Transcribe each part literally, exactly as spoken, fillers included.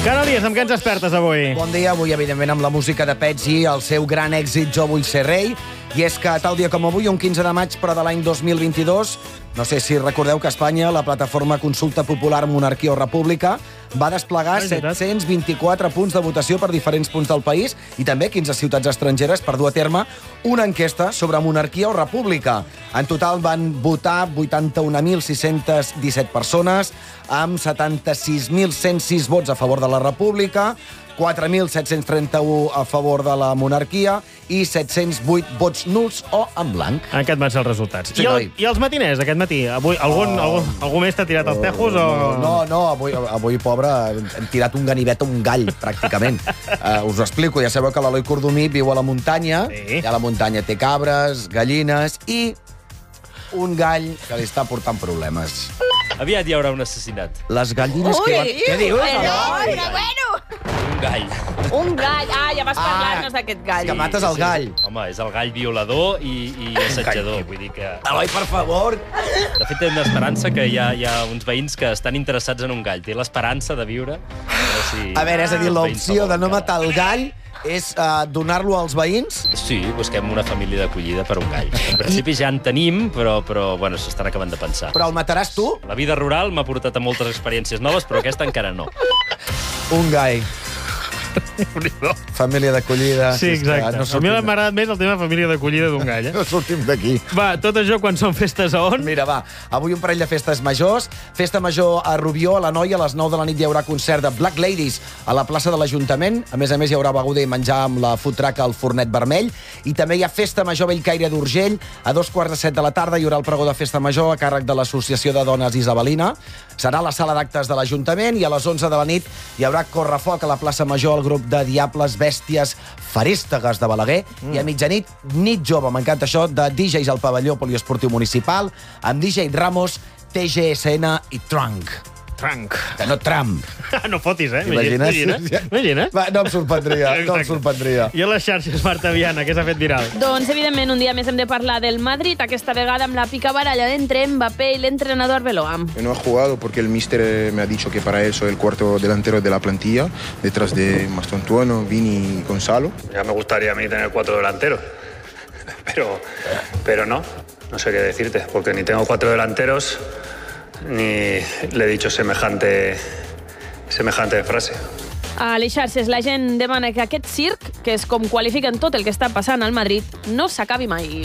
Canalies, amb què ens despertes avui? Bon dia, avui evidentment amb la música de Petsy, el seu gran èxit Jo vull ser rei. I és que tal dia com avui, un quinze de maig, però de l'any dos mil vint-i-dos, no sé si recordeu que a Espanya la plataforma Consulta Popular Monarquia o República va desplegar set-cents vint-i-quatre punts de votació per diferents punts del país i també quinze ciutats estrangeres per dur a terme una enquesta sobre monarquia o república. En total van votar vuitanta-un mil sis-cents disset persones, amb setanta-sis mil cent sis vots a favor de la república, quatre mil set-cents trenta-un a favor de la monarquia i set-cents vuit vots nuls o en blanc. Aquests van ser els resultats. Sí, I, el, I els matiners d'aquest matí? Avui, algun, oh. algun, algú més t'ha tirat els tejos? O... No, no, avui, avui pobre, hem tirat un ganivet a un gall, pràcticament. uh, us ho explico, ja sabeu que l'Eloi Cordomí viu a la muntanya, sí. I a la muntanya té cabres, gallines i un gall que li està portant problemes. Aviat hi haurà un assassinat. Les gallines Ui, que van... Què dius? Però, però bueno! Un gall. Un gall. Ah, ja vas parlar-nos Ah, d'aquest gall. que mates el gall. Home, és el gall violador i, i assetjador. Vull dir que... Eloi, per favor! De fet, tenen esperança que hi ha, hi ha uns veïns que estan interessats en un gall. Té l'esperança de viure. Si... A veure, és a dir, els veïns l'opció se'l de no volen matar el gall és uh, donar-lo als veïns? Sí, busquem una família d'acollida per un gall. En principi ja en tenim, però, però bueno, s'estan acabant de pensar. Però el mataràs tu? La vida rural m'ha portat a moltes experiències noves, però aquesta encara no. Un gall. Família d'acollida. Sí, exacte. No a mi m'ha agradat més el tema família d'acollida d'un gall, eh? No sortim d'aquí. Va, tot això quan són festes a on? Mira, va, avui un parell de festes majors. Festa major a Rubió, a la Noia, a les nou de la nit hi haurà concert de Black Ladies a la plaça de l'Ajuntament. A més a més, hi haurà beguda i menjar amb la food truck al Fornet Vermell. I també hi ha festa major a Bellcaire d'Urgell. A dos quarts de set de la tarda hi haurà el pregó de festa major a càrrec de l'Associació de Dones Isabelina. Serà a la sala d'actes de l'Ajuntament i a les onze de la nit hi haurà correfoc a la plaça Major al grup de Diables Bèsties Farèstegues de Balaguer. Mm. I a mitjanit, nit jove, m'encanta això, de D Js al pavelló poliesportiu municipal, amb D J Ramos, T G S N i Trunk. Trunk. Que no Trump. No fotis, eh? Imagines? Imagines? Imagines? Va, no em sorprendria, no em sorprendria. I a les xarxes, Marta Viana, què s'ha fet viral? Doncs, evidentment, un dia més hem de parlar del Madrid, aquesta vegada amb la picabaralla entre Mbappé i l'entrenador Arbeloa. No he jugado porque el míster me ha dicho que para él soy el cuarto delantero de la plantilla, detrás de Mastontuono, Vini y Gonzalo. Ya me gustaría a mí tener cuatro delanteros, pero, pero no, no sé qué decirte, porque ni tengo cuatro delanteros, ni le he dicho semejante, semejante frase. A les xarxes la gent demana que aquest circ, que és com qualifiquen tot el que està passant al Madrid, no s'acabi mai.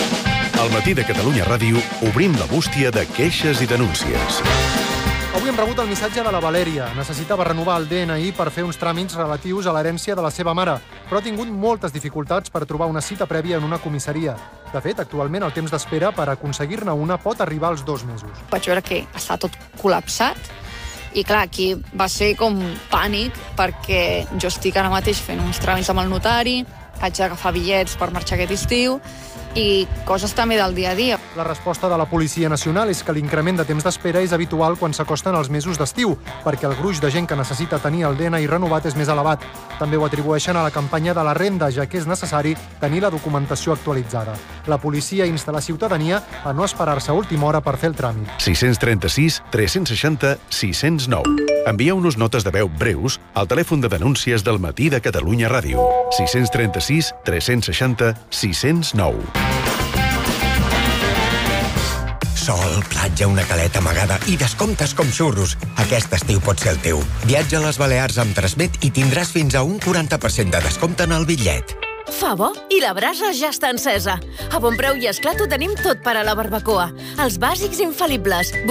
Al matí de Catalunya Ràdio obrim la bústia de queixes i denúncies. Avui hem rebut el missatge de la Valèria. Necessitava renovar el D N I per fer uns tràmits relatius a l'herència de la seva mare, però ha tingut moltes dificultats per trobar una cita prèvia en una comissaria. De fet, actualment el temps d'espera per aconseguir-ne una pot arribar als dos mesos. Vaig veure que està tot col·lapsat i, clar, aquí va ser com pànic perquè jo estic ara mateix fent uns tràmits amb el notari, haig d'agafar bitllets per marxar aquest estiu i coses també del dia a dia. La resposta de la Policia Nacional és que l'increment de temps d'espera és habitual quan s'acosten els mesos d'estiu, perquè el gruix de gent que necessita tenir el D N I renovat és més elevat. També ho atribueixen a la campanya de la renda, ja que és necessari tenir la documentació actualitzada. La policia insta la ciutadania a no esperar-se a última hora per fer el tràmit. sis tres sis, tres seixanta, sis zero nou. Envieu-nos notes de veu breus al telèfon de denúncies del matí de Catalunya Ràdio. sis tres sis, tres seixanta, sis zero nou. Sol, platja, una caleta amagada i descomptes com xurros. Aquest estiu pot ser el teu. Viatja a les Balears amb Transmet i tindràs fins a un quaranta per cent de descompte en el bitllet. Fa bo i la brasa ja està encesa. A Bon Preu i Esclat ho tenim tot per a la barbacoa. Els bàsics infal·libles.